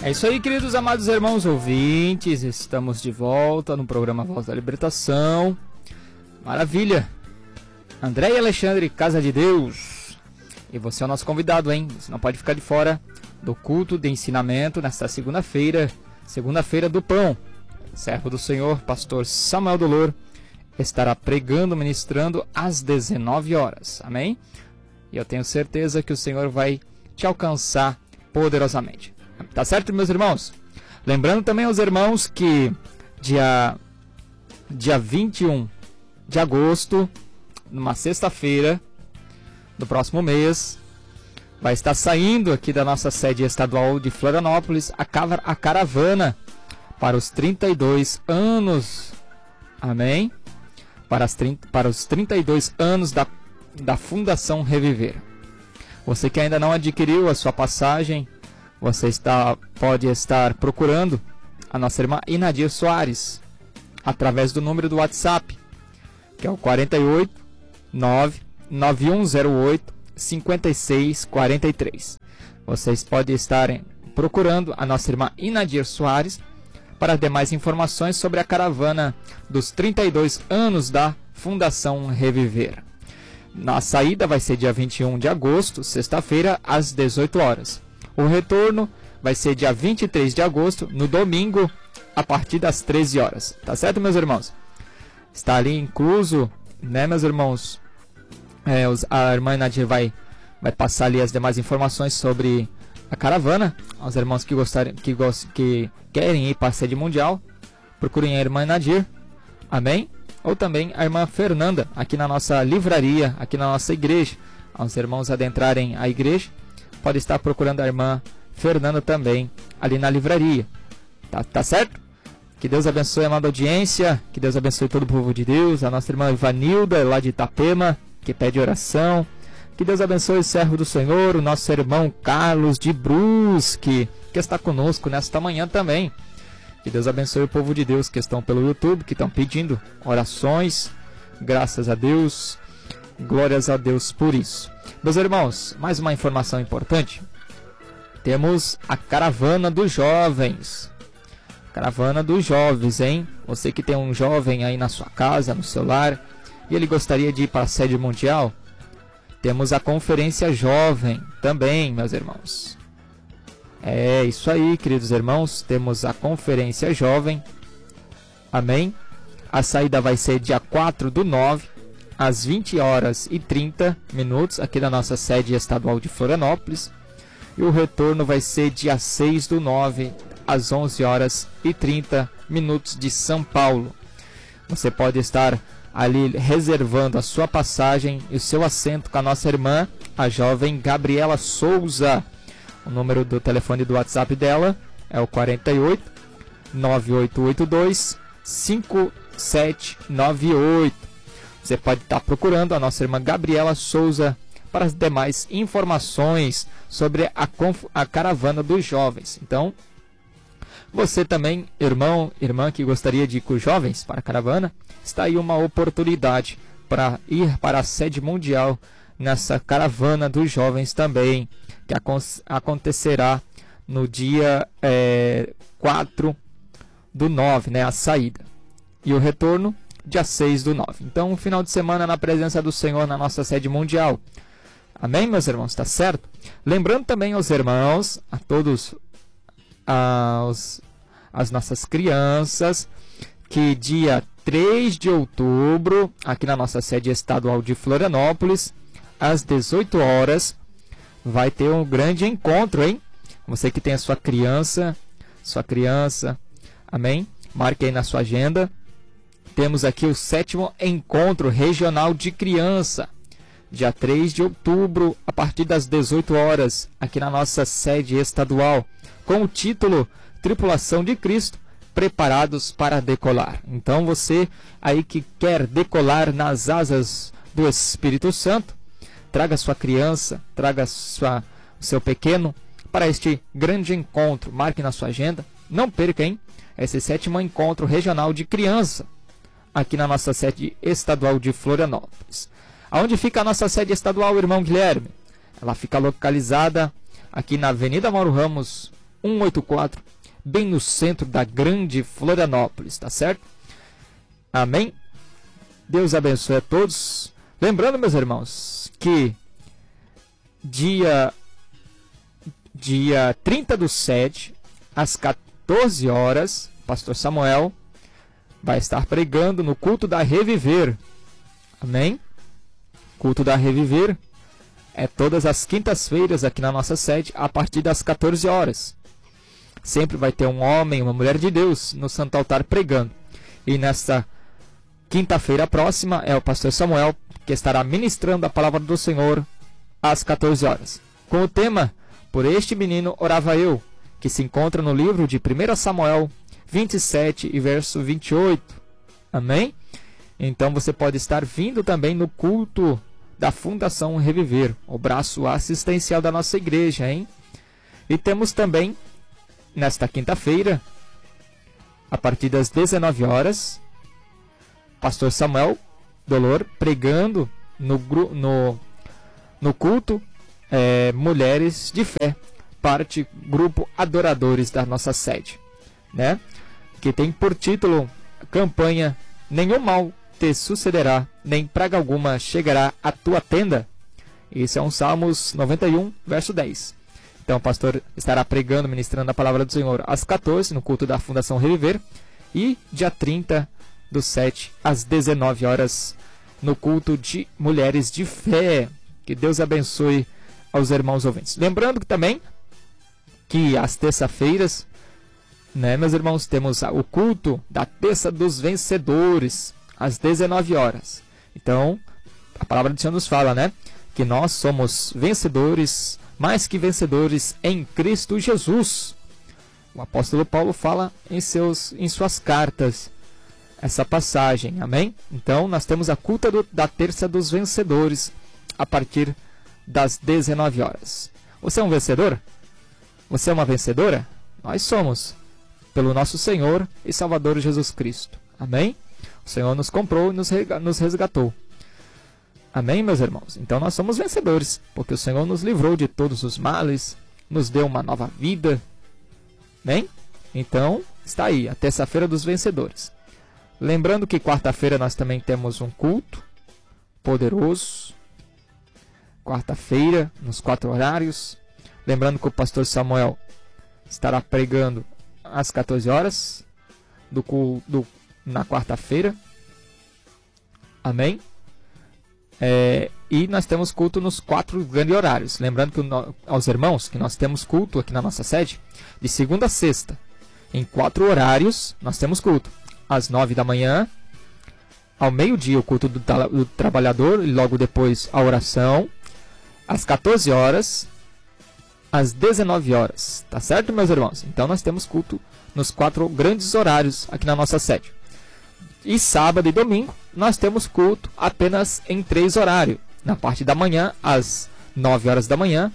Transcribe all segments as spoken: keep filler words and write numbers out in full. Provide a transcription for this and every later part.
É isso aí, queridos amados irmãos ouvintes, estamos de volta no programa Voz da Libertação. Maravilha! André e Alexandre, Casa de Deus. E você é o nosso convidado, hein? Você não pode ficar de fora do culto de ensinamento nesta segunda-feira, segunda-feira do pão. Servo do Senhor, pastor Samuel Dolor, estará pregando, ministrando às dezenove horas. Amém? E eu tenho certeza que o Senhor vai te alcançar poderosamente. Tá certo, meus irmãos? Lembrando também aos irmãos que dia, dia vinte e um de agosto, numa sexta-feira do próximo mês, vai estar saindo aqui da nossa sede estadual de Florianópolis a, a caravana para os trinta e dois anos. Amém? Para, as trinta, para os trinta e dois anos da, da Fundação Reviver. Você que ainda não adquiriu a sua passagem, você está, pode estar procurando a nossa irmã Inadir Soares através do número do WhatsApp, que é o quarenta e oito, nove nove um zero oito, cinco seis quatro três. Vocês podem estar procurando a nossa irmã Inadir Soares para demais informações sobre a caravana dos trinta e dois anos da Fundação Reviver. Na saída vai ser dia vinte e um de agosto, sexta-feira, às dezoito horas. O retorno vai ser dia vinte e três de agosto, no domingo, a partir das treze horas. Tá certo, meus irmãos? Está ali incluso, né, meus irmãos? É, os, a irmã Nadir vai, vai passar ali as demais informações sobre a caravana. Aos irmãos que, gostarem, que, gost, que querem ir para a sede mundial, procurem a irmã Nadir. Amém? Ou também a irmã Fernanda, aqui na nossa livraria, aqui na nossa igreja. Aos irmãos adentrarem a igreja, pode estar procurando a irmã Fernanda também, ali na livraria. Tá, tá certo? Que Deus abençoe a amada audiência, que Deus abençoe todo o povo de Deus, a nossa irmã Ivanilda, lá de Itapema, que pede oração. Que Deus abençoe o servo do Senhor, o nosso irmão Carlos de Brusque, que está conosco nesta manhã também. Que Deus abençoe o povo de Deus que estão pelo YouTube, que estão pedindo orações. Graças a Deus, glórias a Deus por isso. Meus irmãos, mais uma informação importante. Temos a caravana dos jovens. Caravana dos jovens, hein? Você que tem um jovem aí na sua casa, no seu lar, e ele gostaria de ir para a sede mundial, temos a conferência jovem também, meus irmãos. É isso aí, queridos irmãos, temos a conferência jovem. Amém? A saída vai ser dia quatro do nove, às vinte horas e trinta minutos, aqui na nossa sede estadual de Florianópolis. E o retorno vai ser dia seis do nove, às onze horas e trinta minutos de São Paulo. Você pode estar ali reservando a sua passagem e o seu assento com a nossa irmã, a jovem Gabriela Souza. O número do telefone do WhatsApp dela é o quarenta e oito, nove oito oito dois, cinco sete nove oito. Você pode estar procurando a nossa irmã Gabriela Souza para as demais informações sobre a, a caravana dos jovens. Então, você também, irmão, irmã que gostaria de ir com os jovens para a caravana, está aí uma oportunidade para ir para a sede mundial nessa caravana dos jovens também, que acontecerá no dia é, quatro do nove, né, a saída. E o retorno, dia seis do nove. Então, um final de semana na presença do Senhor na nossa sede mundial. Amém, meus irmãos? Está certo? Lembrando também aos irmãos, a todos aos, as nossas crianças, que dia três de outubro, aqui na nossa sede estadual de Florianópolis, às dezoito horas, vai ter um grande encontro, hein? Você que tem a sua criança, sua criança, amém? Marque aí na sua agenda. Temos aqui o sétimo encontro regional de criança, dia três de outubro, a partir das dezoito horas, aqui na nossa sede estadual, com o título Tripulação de Cristo, preparados para decolar. Então você aí que quer decolar nas asas do Espírito Santo, traga sua criança, traga sua, o seu pequeno para este grande encontro. Marque na sua agenda, não perca, hein? Esse sétimo encontro regional de criança, aqui na nossa sede estadual de Florianópolis. Aonde fica a nossa sede estadual, irmão Guilherme? Ela fica localizada aqui na Avenida Mauro Ramos, cento e oitenta e quatro, bem no centro da grande Florianópolis, tá certo? Amém? Deus abençoe a todos. Lembrando, meus irmãos, que dia, dia trinta do sete, às quatorze horas, pastor Samuel vai estar pregando no culto da Reviver. Amém? Culto da Reviver é todas as quintas-feiras aqui na nossa sede, a partir das quatorze horas. Sempre vai ter um homem, uma mulher de Deus no Santo Altar pregando. E nesta quinta-feira próxima é o pastor Samuel que estará ministrando a palavra do Senhor às quatorze horas. Com o tema Por Este Menino Orava Eu, que se encontra no livro de primeiro Samuel vinte e sete e verso vinte e oito. Amém? Então você pode estar vindo também no culto da Fundação Reviver, o braço assistencial da nossa igreja, hein? E temos também, nesta quinta-feira, a partir das dezenove horas, pastor Samuel Dolor pregando no, no, no culto é, Mulheres de Fé, parte grupo Adoradores da nossa sede, né? Que tem por título a campanha Nenhum Mal Te Sucederá, nem praga alguma chegará à tua tenda. Esse é um Salmos noventa e um, verso dez. Então o pastor estará pregando, ministrando a palavra do Senhor às quatorze, no culto da Fundação Reviver, e dia trinta do sete, às dezenove horas, no culto de Mulheres de Fé. Que Deus abençoe aos irmãos ouvintes. Lembrando que também que às terça-feiras, né, meus irmãos, temos o culto da Terça dos Vencedores, às dezenove horas. Então, a palavra do Senhor nos fala, né, que nós somos vencedores, mais que vencedores em Cristo Jesus. O apóstolo Paulo fala em, seus, em suas cartas essa passagem, amém? Então, nós temos a culta do, da Terça dos Vencedores, a partir das dezenove horas. Você é um vencedor? Você é uma vencedora? Nós somos, pelo nosso Senhor e Salvador Jesus Cristo. Amém? O Senhor nos comprou e nos resgatou. Amém, meus irmãos? Então nós somos vencedores, porque o Senhor nos livrou de todos os males, nos deu uma nova vida. Amém? Então, está aí, a terça-feira dos vencedores. Lembrando que quarta-feira nós também temos um culto poderoso. Quarta-feira, nos quatro horários. Lembrando que o pastor Samuel estará pregando às quatorze horas do, do, na quarta-feira. Amém? É, e nós temos culto nos quatro grandes horários. Lembrando que no, aos irmãos que nós temos culto aqui na nossa sede de segunda a sexta. Em quatro horários nós temos culto. Às nove da manhã, ao meio-dia o culto do, do trabalhador e logo depois a oração. Às quatorze horas, às dezenove horas. Tá certo, meus irmãos? Então nós temos culto nos quatro grandes horários aqui na nossa sede. E sábado e domingo nós temos culto apenas em três horários. Na parte da manhã, às nove horas da manhã,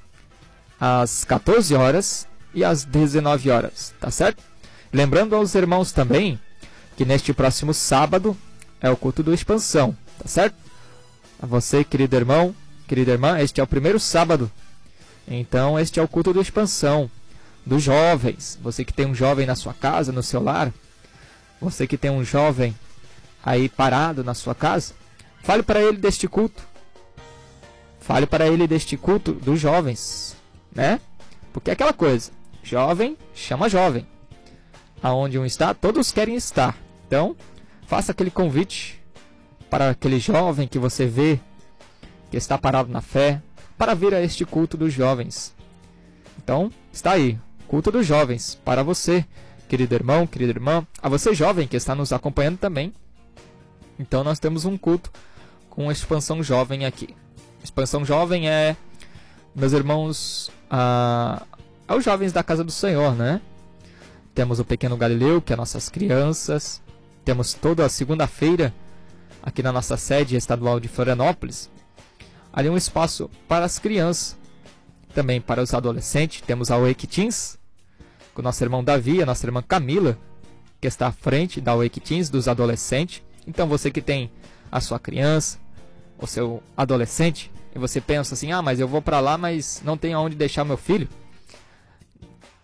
às quatorze horas e às dezenove horas. Tá certo? Lembrando aos irmãos também que neste próximo sábado é o culto do Expansão. Tá certo? A você, querido irmão, querida irmã, este é o primeiro sábado. Então este é o culto do Expansão dos jovens. Você que tem um jovem na sua casa, no seu lar. Você que tem um jovem aí parado na sua casa, fale para ele deste culto. Fale para ele deste culto dos jovens, né? Porque é aquela coisa, jovem chama jovem. Aonde um está, todos querem estar. Então, faça aquele convite para aquele jovem que você vê que está parado na fé, para vir a este culto dos jovens. Então, está aí, culto dos jovens, para você, querido irmão, querida irmã, a você jovem que está nos acompanhando também. Então nós temos um culto com Expansão Jovem aqui. Expansão Jovem é, meus irmãos, a, aos jovens da casa do Senhor, né? Temos o Pequeno Galileu, que é nossas crianças. Temos toda a segunda-feira, aqui na nossa sede estadual de Florianópolis, ali um espaço para as crianças, também para os adolescentes. Temos a Wake Teens, com o nosso irmão Davi, a nossa irmã Camila, que está à frente da Wake Teens, dos adolescentes. Então você que tem a sua criança, o seu adolescente, e você pensa assim, ah, mas eu vou para lá, mas não tenho aonde deixar meu filho.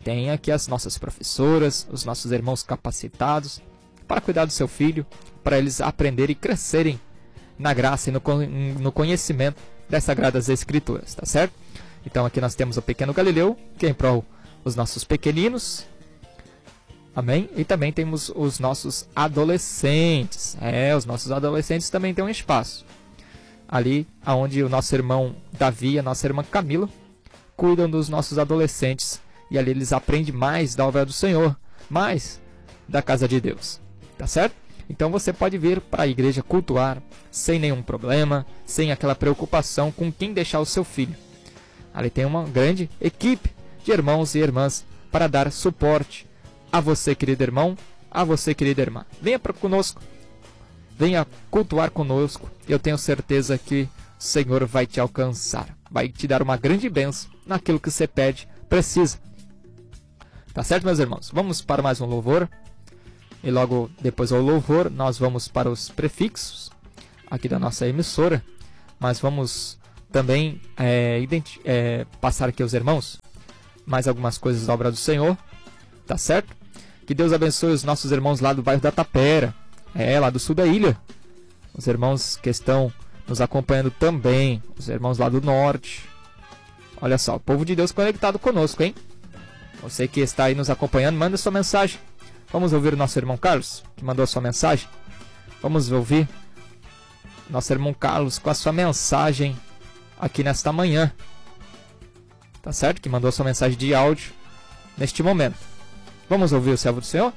tem aqui as nossas professoras, os nossos irmãos capacitados para cuidar do seu filho, para eles aprenderem e crescerem na graça e no, no conhecimento das Sagradas Escrituras, tá certo? Então aqui nós temos o pequeno Galileu, que é em prol os nossos pequeninos, amém? E também temos os nossos adolescentes, é, os nossos adolescentes também têm um espaço, ali onde o nosso irmão Davi e a nossa irmã Camila cuidam dos nossos adolescentes, e ali eles aprendem mais da obra do Senhor, mais da casa de Deus, tá certo? Então você pode vir para a igreja cultuar sem nenhum problema, sem aquela preocupação com quem deixar o seu filho. Ali tem uma grande equipe de irmãos e irmãs para dar suporte a você, querido irmão, a você, querida irmã. Venha para conosco, venha cultuar conosco. Eu tenho certeza que o Senhor vai te alcançar, vai te dar uma grande bênção naquilo que você pede, precisa. Tá certo, meus irmãos? Vamos para mais um louvor. E logo depois do louvor, nós vamos para os prefixos aqui da nossa emissora. Mas vamos também é, é, passar aqui aos irmãos mais algumas coisas da obra do Senhor. Tá certo? Que Deus abençoe os nossos irmãos lá do bairro da Tapera. É, lá do sul da ilha. Os irmãos que estão nos acompanhando também. Os irmãos lá do norte. Olha só, o povo de Deus conectado conosco, hein? Você que está aí nos acompanhando, manda sua mensagem. Vamos ouvir o nosso irmão Carlos, que mandou a sua mensagem. Vamos ouvir nosso irmão Carlos com a sua mensagem aqui nesta manhã. Tá certo? Que mandou a sua mensagem de áudio neste momento. Vamos ouvir o servo do Senhor?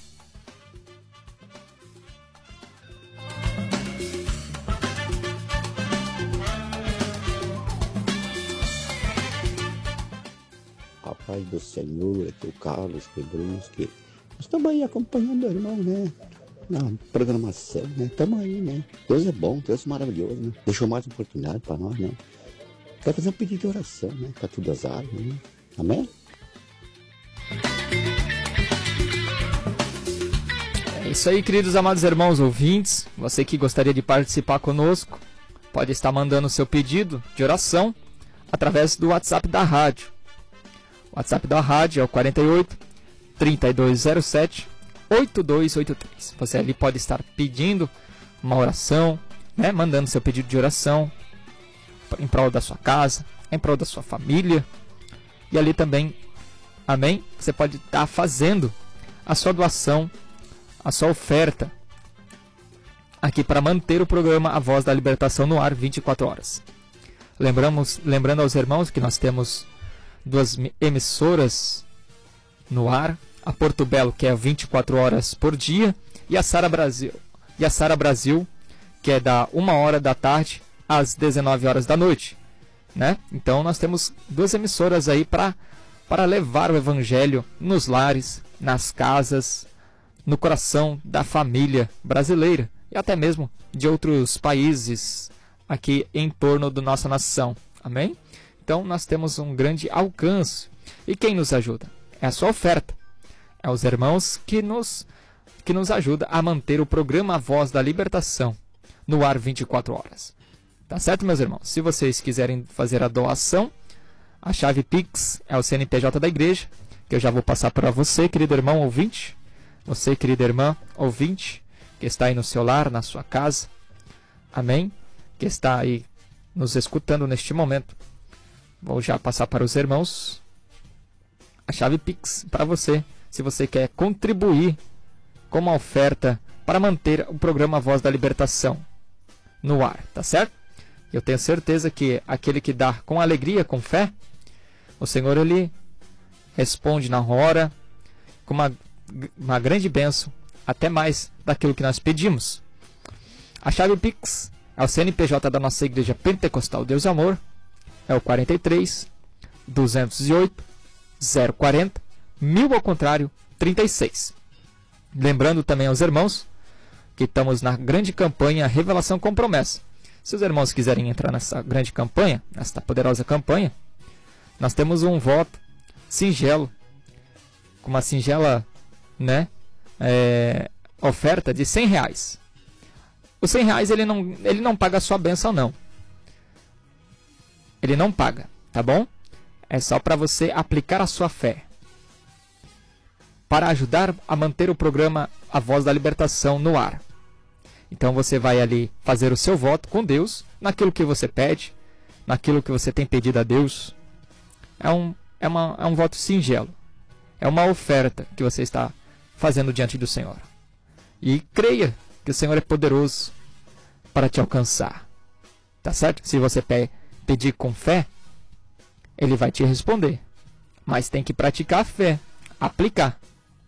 A paz do Senhor, aqui o Carlos Pedruschi. Nós estamos aí acompanhando o irmão, né? Na programação, né? Estamos aí, né? Deus é bom, Deus é maravilhoso, né? Deixou mais oportunidade para nós, né? Quero fazer um pedido de oração, né? Para todas as áreas, né? Amém? É isso aí, queridos amados irmãos ouvintes. Você que gostaria de participar conosco, pode estar mandando o seu pedido de oração através do WhatsApp da rádio. O WhatsApp da rádio é o quarenta e oito, trinta e dois zero sete, oito dois oito três. Você ali pode estar pedindo uma oração, né? Mandando seu pedido de oração em prol da sua casa, em prol da sua família. E ali também, amém? Você pode estar fazendo a sua doação, a sua oferta aqui para manter o programa A Voz da Libertação no ar vinte e quatro horas. Lembramos, lembrando aos irmãos que nós temos duas emissoras no ar, a Porto Belo, que é vinte e quatro horas por dia, e a Sara Brasil, e a Sara Brasil, que é da uma hora da tarde às dezenove horas da noite, né? Então nós temos duas emissoras aí para para levar o evangelho nos lares, nas casas, no coração da família brasileira e até mesmo de outros países aqui em torno da nossa nação. Amém? Então nós temos um grande alcance. E quem nos ajuda? É a sua oferta. É os irmãos que nos, que nos ajudam a manter o programa A Voz da Libertação no ar vinte e quatro horas. Tá certo, meus irmãos? Se vocês quiserem fazer a doação, a chave Pix é o C N P J da igreja, que eu já vou passar para você, querido irmão ouvinte. Você, querida irmã ouvinte, que está aí no seu lar, na sua casa. Amém? Que está aí nos escutando neste momento. Vou já passar para os irmãos a chave Pix para você, se você quer contribuir com uma oferta para manter o programa Voz da Libertação no ar, tá certo? Eu tenho certeza que aquele que dá com alegria, com fé, o Senhor ele responde na hora, com uma, uma grande bênção, até mais daquilo que nós pedimos. A chave Pix é o C N P J da nossa Igreja Pentecostal Deus e Amor, é o quarenta e três, duzentos e oito, zero quarenta, mil ao contrário, trinta e seis. Lembrando também aos irmãos que estamos na grande campanha Revelação com Promessa. Se os irmãos quiserem entrar nessa grande campanha, nesta poderosa campanha, nós temos um voto singelo, com uma singela, né, é, oferta de cem reais. Os cem reais ele não, ele não paga a sua bênção, não. Ele não paga, tá bom? É só para você aplicar a sua fé. para ajudar a manter o programa A Voz da Libertação no ar. Então você vai ali fazer o seu voto com Deus, naquilo que você pede, naquilo que você tem pedido a Deus. É um, é uma, é um voto singelo. É uma oferta que você está fazendo diante do Senhor. E creia que o Senhor é poderoso para te alcançar. Tá certo? Se você pe- pedir com fé, Ele vai te responder. Mas tem que praticar a fé, aplicar.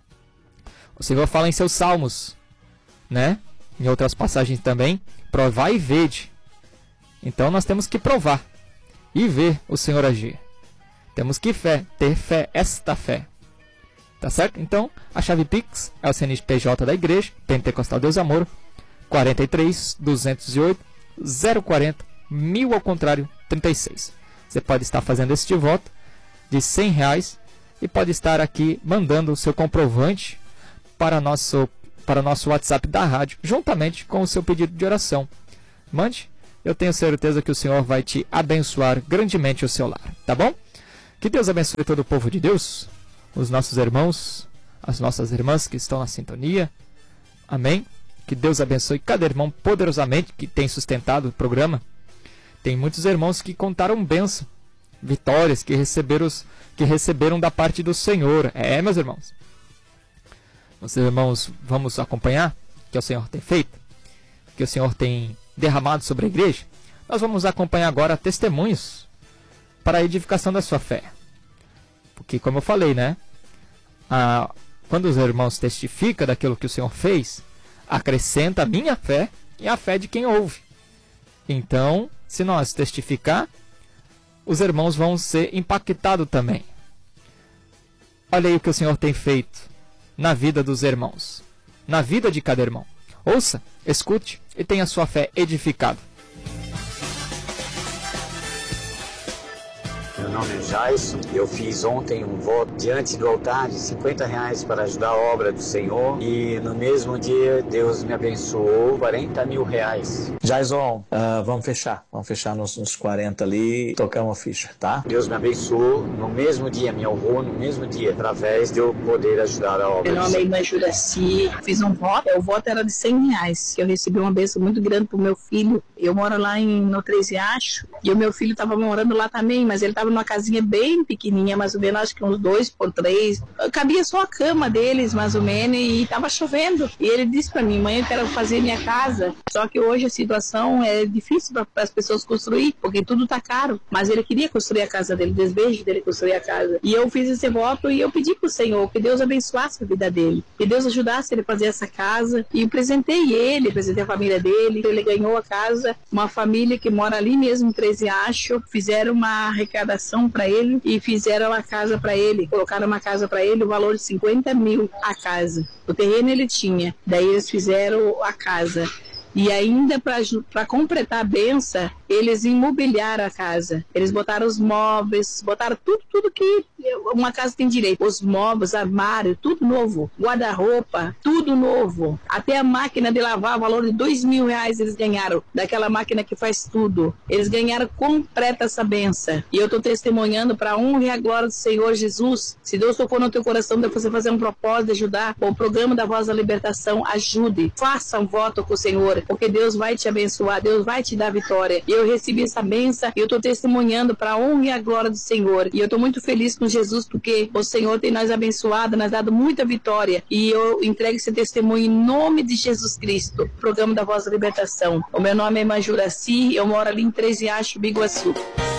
O Senhor fala em seus salmos, né? Em outras passagens também, provai e vede. Então nós temos que provar e ver o Senhor agir. Temos que fé, ter fé, esta fé. Tá certo? Então, a chave Pix é o C N P J da Igreja Pentecostal Deus Amor, quarenta e três, duzentos e oito, zero quarenta, mil ao contrário, trinta e seis. Você pode estar fazendo este voto de cem reais e pode estar aqui mandando o seu comprovante para nosso, para nosso WhatsApp da rádio, juntamente com o seu pedido de oração. Mande, eu tenho certeza que o Senhor vai te abençoar grandemente o seu lar, tá bom? Que Deus abençoe todo o povo de Deus, os nossos irmãos, as nossas irmãs que estão na sintonia. Amém? Que Deus abençoe cada irmão poderosamente que tem sustentado o programa. Tem muitos irmãos que contaram bênção, vitórias que receberam, que receberam da parte do Senhor. É, meus irmãos. Meus irmãos, vamos acompanhar o que o Senhor tem feito, o que o Senhor tem derramado sobre a igreja. Nós vamos acompanhar agora testemunhos para a edificação da sua fé. Porque, como eu falei, né? Ah, quando os irmãos testificam daquilo que o Senhor fez, acrescenta a minha fé e a fé de quem ouve. Então, se nós testificar, os irmãos vão ser impactados também. Olha aí o que o Senhor tem feito na vida dos irmãos, na vida de cada irmão. Ouça, escute e tenha sua fé edificada. Meu nome é Jason, eu fiz ontem um voto diante do altar de cinquenta reais para ajudar a obra do Senhor e no mesmo dia Deus me abençoou quarenta mil reais. Jason, uh, vamos fechar, vamos fechar nos, nos quarenta ali e tocar uma ficha, tá? Deus me abençoou no mesmo dia, me honrou no mesmo dia, através de eu poder ajudar a obra. Meu nome é Irmã Juraci, fiz um voto, o voto era de cem reais, que eu recebi uma bênção muito grande pro meu filho. Eu moro lá em, no Três Riachos e o meu filho estava morando lá também, mas ele estava numa casinha bem pequenininha, mais ou menos, acho que uns dois por três. Cabia só a cama deles, mais ou menos, e estava chovendo. E ele disse para mim, mãe, eu quero fazer minha casa. Só que hoje a situação é difícil para as pessoas construir, porque tudo tá caro. Mas ele queria construir a casa dele, o desejo dele construir a casa. E eu fiz esse voto e eu pedi pro Senhor que Deus abençoasse a vida dele, que Deus ajudasse ele a fazer essa casa. E eu presentei ele, presentei a família dele. Ele ganhou a casa, uma família que mora ali mesmo em Três Riachos, fizeram uma arrecadação para ele e fizeram a casa para ele, colocaram uma casa para ele, o valor de cinquenta mil a casa. O terreno ele tinha, daí eles fizeram a casa. E ainda para completar a benção, eles imobiliaram a casa. Eles botaram os móveis, botaram tudo, tudo que uma casa tem direito. Os móveis, armário, tudo novo. Guarda-roupa, tudo novo. Até a máquina de lavar, o valor de dois mil reais eles ganharam. Daquela máquina que faz tudo. Eles ganharam completa essa benção. E eu estou testemunhando para a honra e a glória do Senhor Jesus. Se Deus tocou no teu coração de você fazer um propósito de ajudar o programa da Voz da Libertação, ajude. Faça um voto com o Senhor, porque Deus vai te abençoar, Deus vai te dar vitória. E eu recebi essa benção e eu estou testemunhando para a honra e a glória do Senhor. E eu estou muito feliz com Jesus, porque o Senhor tem nos abençoado, nos dado muita vitória. E eu entrego esse testemunho em nome de Jesus Cristo, programa da Voz da Libertação. O meu nome é Irmã Juraci, eu moro ali em Três Riachos, Biguaçu.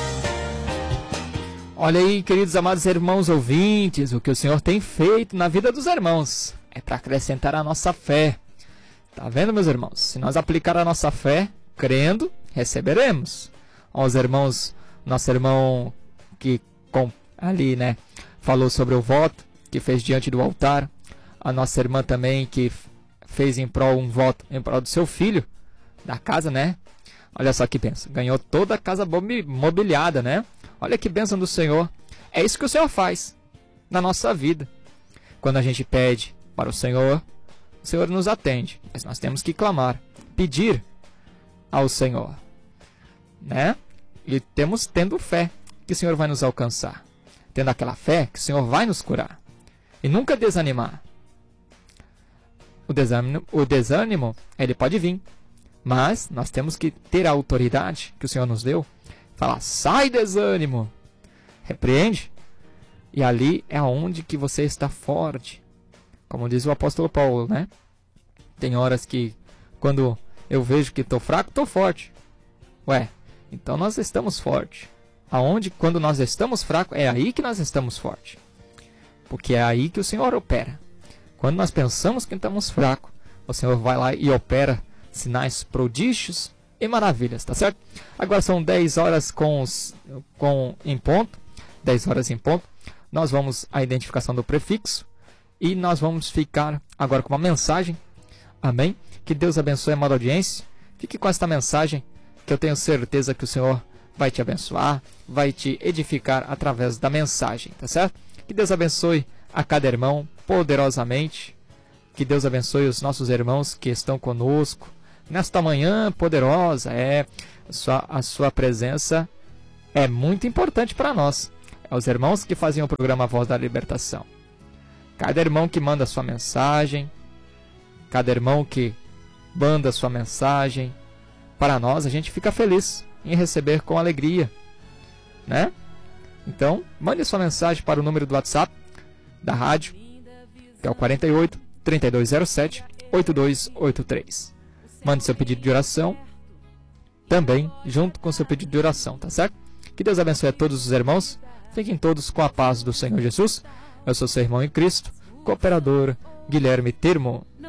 Olha aí, queridos amados irmãos ouvintes, o que o Senhor tem feito na vida dos irmãos é para acrescentar a nossa fé. Tá vendo, meus irmãos? Se nós aplicar a nossa fé, crendo, receberemos. Ó, os irmãos, nosso irmão que com, ali, né, falou sobre o voto, que fez diante do altar. A nossa irmã também que fez em prol um voto em prol do seu filho, da casa, né? Olha só que bênção. Ganhou toda a casa mobiliada, né? Olha que bênção do Senhor. É isso que o Senhor faz na nossa vida. Quando a gente pede para o Senhor, o Senhor nos atende, mas nós temos que clamar, pedir ao Senhor, né? E temos tendo fé que o Senhor vai nos alcançar, tendo aquela fé que o Senhor vai nos curar. e nunca desanimar. O desânimo, o desânimo, ele pode vir, mas nós temos que ter a autoridade que o Senhor nos deu. Falar, sai desânimo, repreende, e ali é onde que você está forte. Como diz o apóstolo Paulo, né? Tem horas que, quando eu vejo que estou fraco, estou forte. Ué, então nós estamos fortes. Aonde, quando nós estamos fracos, é aí que nós estamos fortes. Porque é aí que o Senhor opera. Quando nós pensamos que estamos fracos, o Senhor vai lá e opera sinais, prodígios e maravilhas, tá certo? Agora são dez horas com, os, com em ponto. dez horas em ponto. Nós vamos à identificação do prefixo. E nós vamos ficar agora com uma mensagem. Amém? Que Deus abençoe a amada audiência. Fique com esta mensagem, que eu tenho certeza que o Senhor vai te abençoar, vai te edificar através da mensagem, tá certo? Que Deus abençoe a cada irmão poderosamente. Que Deus abençoe os nossos irmãos que estão conosco nesta manhã poderosa. É, a sua, a sua presença é muito importante para nós. É os irmãos que fazem o programa Voz da Libertação. Cada irmão que manda a sua mensagem, cada irmão que manda a sua mensagem, para nós a gente fica feliz em receber com alegria, né? Então, mande a sua mensagem para o número do WhatsApp da rádio, que é o quarenta e oito, trinta e dois zero sete, oito dois oito três. Mande seu pedido de oração também junto com seu pedido de oração, tá certo? Que Deus abençoe a todos os irmãos. Fiquem todos com a paz do Senhor Jesus. Eu sou seu irmão em Cristo, cooperador Guilherme Termo.